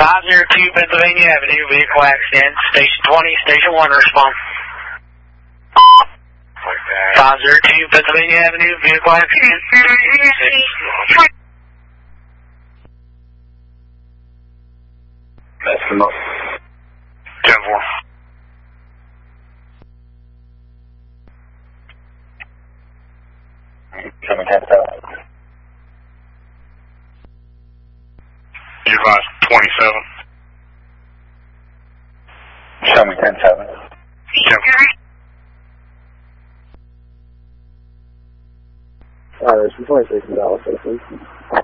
502 Pennsylvania Avenue, vehicle accident. Station 20, Station 1, respond. 502 Pennsylvania Avenue, vehicle accident. That's the most. 10-4. Show me 10-7. You advise 27. Show me 10-7. 10-4. Alright, 26 in Dallas, please.